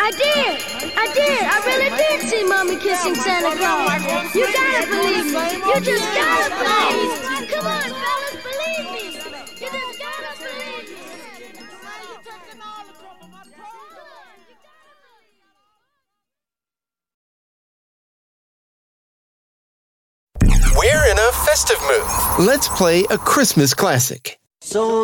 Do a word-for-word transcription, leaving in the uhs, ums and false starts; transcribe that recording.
I did. I did. I really did see Mommy kissing Santa Claus. You gotta believe me. You just gotta believe me. Come on, fellas, believe me. You just gotta believe me. We're in a festive mood. Let's play a Christmas classic. So